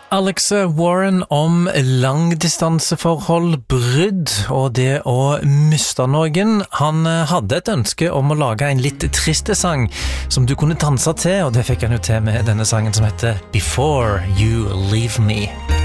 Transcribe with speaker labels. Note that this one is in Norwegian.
Speaker 1: Alex Warren om langdistanseforhold, brudd og det å miste noen. Han hadde et ønske om å lage en litt triste sang som du kunne danse til, og det fikk han jo til med denne sangen som heter Before You Leave Me.